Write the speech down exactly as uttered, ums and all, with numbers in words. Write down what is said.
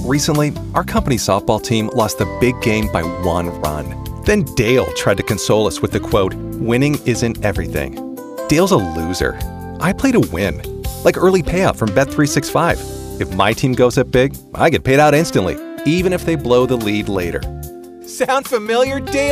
Recently, our company softball team lost the big game by one run. Then Dale tried to console us with the quote, "Winning isn't everything." Dale's a loser. I play to win. Like early payout from Bet three sixty-five. If my team goes up big, I get paid out instantly, even if they blow the lead later. Sound familiar, Dale?